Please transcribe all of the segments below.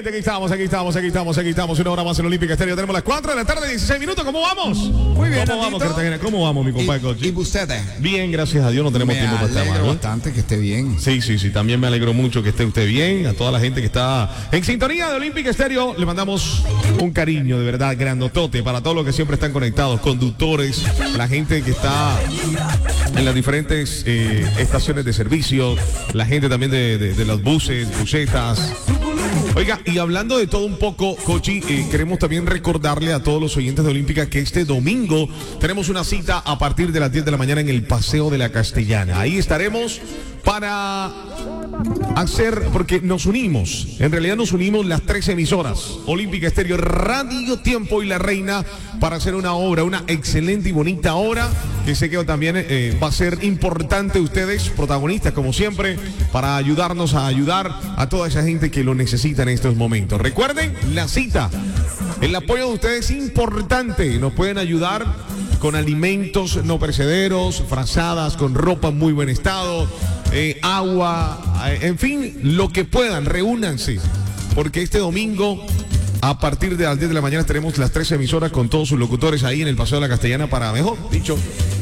gente, aquí estamos. Una hora más en Olímpica Estéreo. Tenemos las 4 de la tarde, 16 minutos. ¿Cómo vamos? Muy bien, ¿Cómo vamos, Cartagena? ¿Cómo vamos, mi compadre Cochi? ¿Y ustedes? Bien, gracias a Dios, no tenemos tiempo para estar Me mal, alegro ¿no? bastante que esté bien. Sí, también me alegro mucho que esté usted bien. A toda la gente que está en sintonía de Olímpica Estéreo, le mandamos un cariño de verdad grandotote para todos los que siempre están conectados, conductores, la gente que está en las diferentes estaciones de servicio, la gente también de los buses, busetas. Oiga, y hablando de todo un poco, Cochi, queremos también recordarle a todos los oyentes de Olímpica que este domingo tenemos una cita a partir de las 10 de la mañana en el Paseo de la Castellana. Ahí estaremos para hacer, porque nos unimos, en realidad nos unimos las 3 emisoras, Olímpica Estéreo, Radio Tiempo y La Reina, para hacer una obra, una excelente y bonita obra, que sé que también va a ser importante ustedes, protagonistas como siempre, para ayudarnos a ayudar a toda esa gente que lo necesita en estos momentos. Recuerden, la cita, el apoyo de ustedes es importante, nos pueden ayudar con alimentos no perecederos, frazadas, con ropa en muy buen estado, agua, en fin, lo que puedan, reúnanse, porque este domingo a partir de las 10 de la mañana tenemos las 3 emisoras con todos sus locutores ahí en el Paseo de la Castellana para, mejor dicho,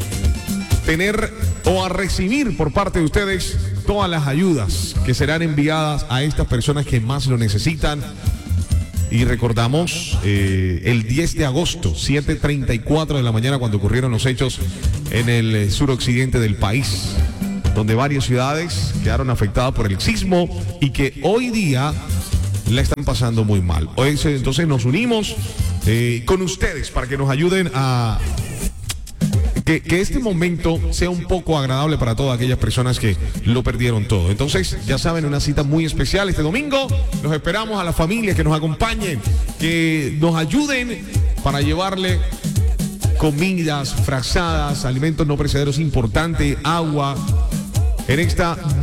tener o a recibir por parte de ustedes todas las ayudas que serán enviadas a estas personas que más lo necesitan. Y recordamos el 10 de agosto, 7:34 de la mañana, cuando ocurrieron los hechos en el suroccidente del país, donde varias ciudades quedaron afectadas por el sismo y que hoy día la están pasando muy mal. Entonces nos unimos con ustedes para que nos ayuden a que este momento sea un poco agradable para todas aquellas personas que lo perdieron todo. Entonces, ya saben, una cita muy especial este domingo. Los esperamos a las familias que nos acompañen, que nos ayuden para llevarle comidas, frazadas, alimentos no perecederos importantes, agua, en esta